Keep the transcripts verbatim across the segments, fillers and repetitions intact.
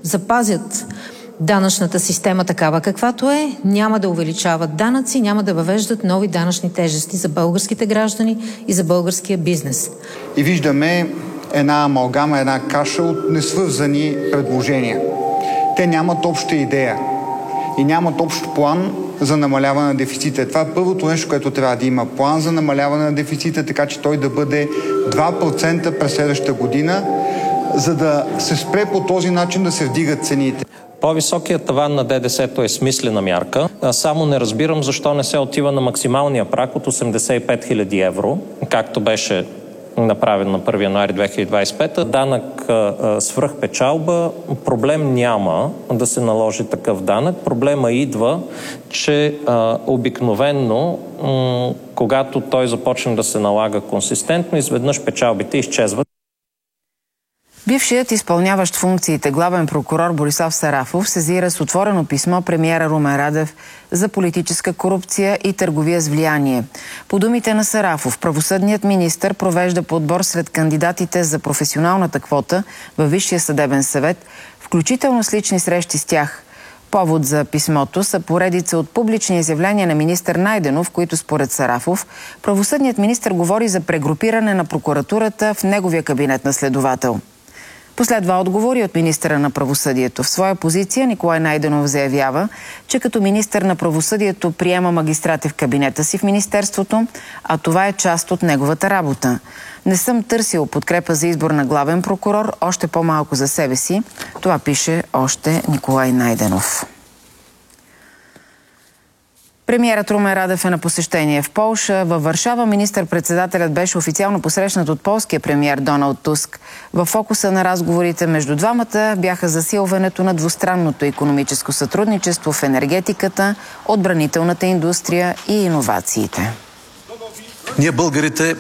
запазят данъчната система такава каквато е, няма да увеличават данъци, няма да въвеждат нови данъчни тежести за българските граждани и за българския бизнес. И виждаме една амалгама, една каша от несвързани предложения. Те нямат обща идея и нямат общ план за намаляване на дефицита. Това е първото нещо, което трябва да има. План за намаляване на дефицита, така че той да бъде два процента през следващата година, за да се спре по този начин да се вдигат цените. По-високият таван на ДДС-то е смислена мярка. Аз само не разбирам защо не се отива на максималния праг от осемдесет и пет хиляди евро, както беше направен на първи януари две хиляди двадесет и пета. Данък свръхпечалба, проблем няма да се наложи такъв данък. Проблема идва, че а, обикновенно, м- когато той започне да се налага консистентно, изведнъж печалбите изчезват. Бившият изпълняващ функциите главен прокурор Борислав Сарафов сезира с отворено писмо премиера Румен Радев за политическа корупция и търговия с влияние. По думите на Сарафов, правосъдният министър провежда подбор сред кандидатите за професионалната квота във Висшия съдебен съвет, включително с лични срещи с тях. Повод за писмото са поредица от публични изявления на министър Найденов, които според Сарафов, правосъдният министър говори за прегрупиране на прокуратурата в неговия кабинет на следовател. Последва отговори от министъра на правосъдието. В своя позиция Николай Найденов заявява, че като министър на правосъдието приема магистрати в кабинета си в министерството, а това е част от неговата работа. Не съм търсил подкрепа за избор на главен прокурор, още по-малко за себе си. Това пише още Николай Найденов. Премиерът Румен Радев е на посещение в Полша. Във Варшава министър-председателят беше официално посрещнат от полския премиер Доналд Туск. В фокуса на разговорите между двамата бяха засилването на двустранното икономическо сътрудничество в енергетиката, отбранителната индустрия и иновациите. Ние, българите,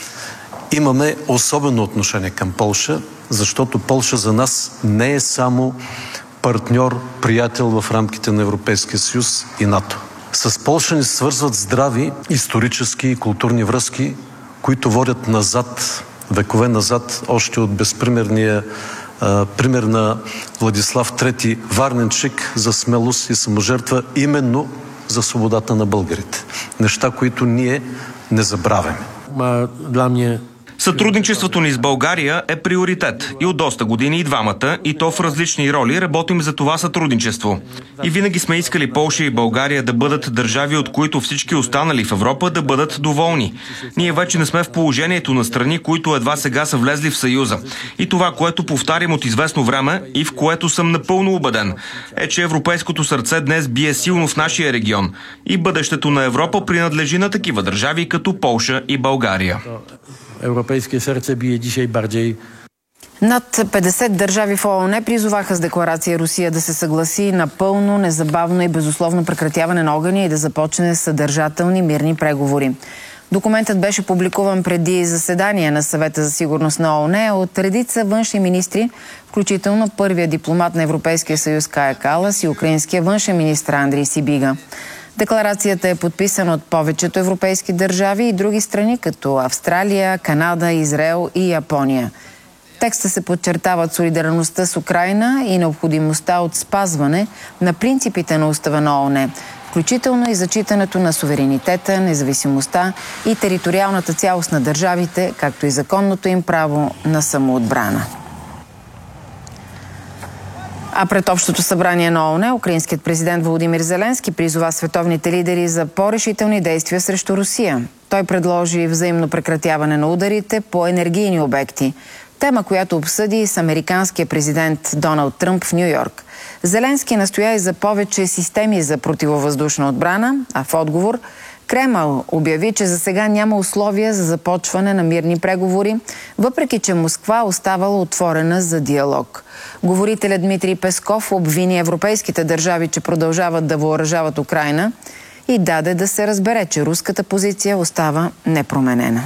имаме особено отношение към Полша, защото Полша за нас не е само партньор, приятел в рамките на Европейския съюз и НАТО. С Полша ни свързват здрави исторически и културни връзки, които водят назад, векове назад, още от безпримерния а, пример на Владислав трети Варненчик за смелост и саможертва именно за свободата на българите. Неща, които ние не забравяме. Для мен сътрудничеството ни с България е приоритет и от доста години и двамата, и то в различни роли работим за това сътрудничество. И винаги сме искали Полша и България да бъдат държави, от които всички останали в Европа да бъдат доволни. Ние вече не сме в положението на страни, които едва сега са влезли в Съюза. И това, което повтарям от известно време и в което съм напълно убеден, е, че европейското сърце днес бие силно в нашия регион и бъдещето на Европа принадлежи на такива държави като Полша и България. Европейское сърце бие dzisiaj bardziej. Над петдесет държави в ООН призоваха с декларация Русия да се съгласи напълно, незабавно и безусловно прекратяване на огъня и да започне съдържателни мирни преговори. Документът беше публикуван преди заседание на Съвета за сигурност на ООН от редица външни министри, включително първия дипломат на Европейския съюз Кая Калас и украинския външен министър Андрей Сибига. Декларацията е подписана от повечето европейски държави и други страни, като Австралия, Канада, Израел и Япония. В текста се подчертават солидарността с Украйна и необходимостта от спазване на принципите на устава на ООН, включително и зачитането на суверенитета, независимостта и териториалната цялост на държавите, както и законното им право на самоотбрана. А пред Общото събрание на ООН, украинският президент Володимир Зеленски призова световните лидери за по-решителни действия срещу Русия. Той предложи взаимно прекратяване на ударите по енергийни обекти. Тема, която обсъди с американския президент Доналд Тръмп в Ню-Йорк. Зеленски настоя и за повече системи за противовъздушна отбрана, а в отговор Кремъл обяви, че за сега няма условия за започване на мирни преговори, въпреки че Москва оставала отворена за диалог. Говорителят Дмитрий Песков обвини европейските държави, че продължават да въоръжават Украйна и даде да се разбере, че руската позиция остава непроменена.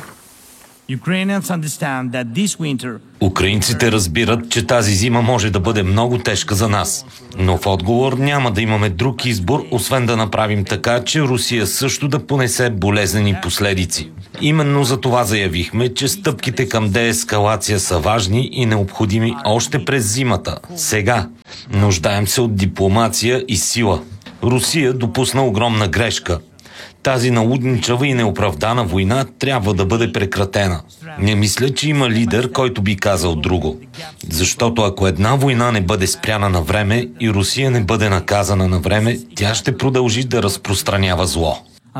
Украинците разбират, че тази зима може да бъде много тежка за нас. Но в отговор няма да имаме друг избор, освен да направим така, че Русия също да понесе болезнени последици. Именно за това заявихме, че стъпките към деескалация са важни и необходими още през зимата. Сега. Нуждаем се от дипломация и сила. Русия допусна огромна грешка. Тази налудничава и неоправдана война трябва да бъде прекратена. Не мисля, че има лидер, който би казал друго. Защото ако една война не бъде спряна на време и Русия не бъде наказана на време, тя ще продължи да разпространява зло.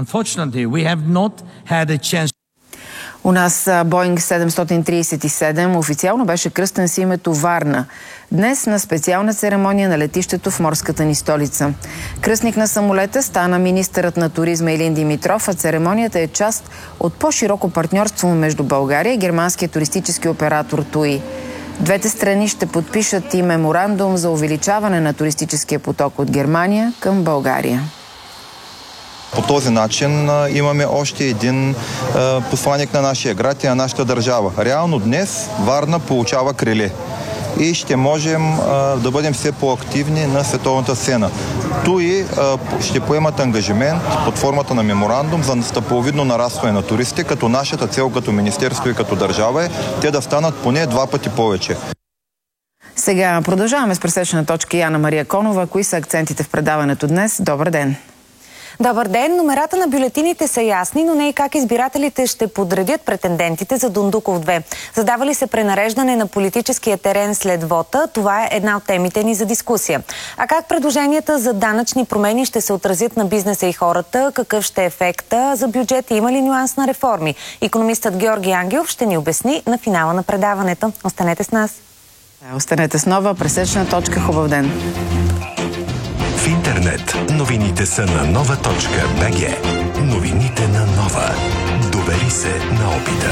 У нас Боинг седемстотин тридесет и седем официално беше кръстен с името Варна. Днес на специална церемония на летището в морската ни столица. Кръстник на самолета стана министърът на туризма Илин Димитров, а церемонията е част от по-широко партньорство между България и германския туристически оператор ТУИ. Двете страни ще подпишат и меморандум за увеличаване на туристическия поток от Германия към България. По този начин а, имаме още един а, посланик на нашия град и на нашата държава. Реално днес Варна получава криле и ще можем а, да бъдем все по-активни на световната сцена. ТУИ а, ще поемат ангажимент под формата на меморандум за стъпаловидно нарастване на туристите, като нашата цел като министерство и като държава е те да станат поне два пъти повече. Сега продължаваме с пресечна точка Яна Мария Конова. Кои са акцентите в предаването днес? Добър ден! Добър ден! Номерата на бюлетините са ясни, но не и как избирателите ще подредят претендентите за Дондуков две. Задава ли се пренареждане на политическия терен след вота? Това е една от темите ни за дискусия. А как предложенията за данъчни промени ще се отразят на бизнеса и хората? Какъв ще е ефекта за бюджета? Има ли нюанс на реформи? Икономистът Георги Ангелов ще ни обясни на финала на предаването. Останете с нас! Останете с нова пресечна точка. Хубав ден! В интернет новините са на нова точка бг. Новините на Нова. Довери се на опита.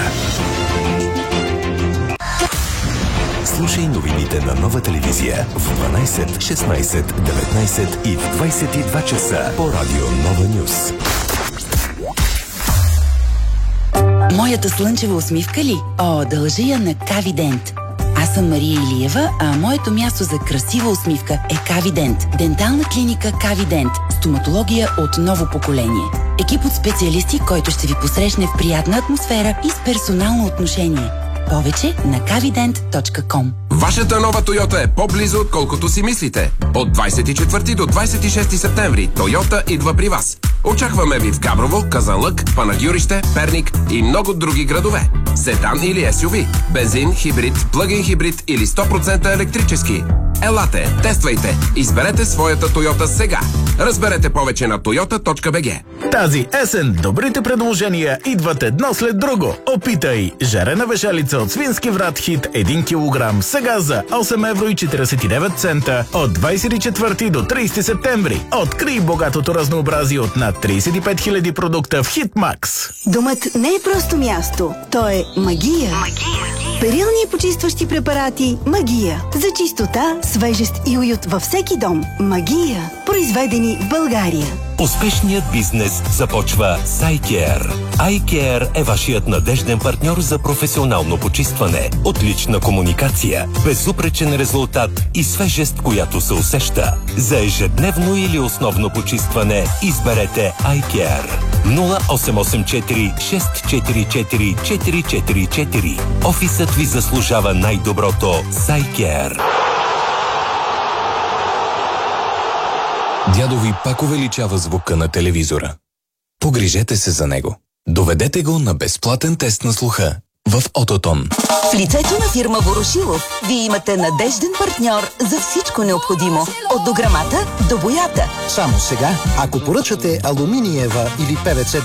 Слушай новините на Нова телевизия в дванайсет, шестнайсет, деветнайсет и в двайсет и два часа по радио Нова Нюс. Моята слънчева усмивка ли? О, дължа я на Кавидент. Аз съм Мария Илиева, а моето място за красива усмивка е Кавидент. Дентална клиника Кавидент. Стоматология от ново поколение. Екип от специалисти, който ще ви посрещне в приятна атмосфера и с персонално отношение. Повече на кавидент точка ком. Вашата нова Тойота е по-близо, отколкото си мислите. От двайсет и четвърти до двайсет и шести септември Тойота идва при вас. Очакваме ви в Габрово, Казанлък, Панагюрище, Перник и много други градове. Седан или ес ю ви, бензин, хибрид, плъгин хибрид или сто процента електрически. Елате, тествайте, изберете своята Тойота сега. Разберете повече на тойота точка бг. Тази есен добрите предложения идват едно след друго. Опитай! Жарена вешалица от свински врат Хит един килограм. Сега за осем евро и четирийсет и девет цента от двайсет и четвърти до трийсети септември. Открий богатото разнообразие от над трийсет и пет хиляди продукта в Хитмакс. Домът не е просто място. То е магия. Магия. Перилни и почистващи препарати Магия. За чистота, свежест и уют във всеки дом. Магия. Произведени в България. Успешният бизнес започва с iCare. iCare е вашият надежден партньор за професионално почистване, отлична комуникация, безупречен резултат и свежест, която се усеща. За ежедневно или основно почистване изберете iCare. нула осем осем четири шест четири четири четири четири четири. Офисът ви заслужава най-доброто с iCare. Дядо ви пак увеличава звука на телевизора. Погрижете се за него. Доведете го на безплатен тест на слуха в Ототон. В лицето на фирма Ворошилов вие имате надежден партньор за всичко необходимо. От дограмата до боята. Само сега, ако поръчате алуминиева или пе ви си